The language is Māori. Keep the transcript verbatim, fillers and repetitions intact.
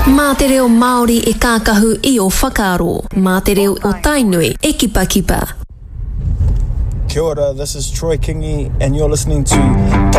Mā te reo Māori e kākahu I o whakaaro. Mā te reo o Tainui e kipa kipa. Kia ora, this is Troy Kingi and you're listening to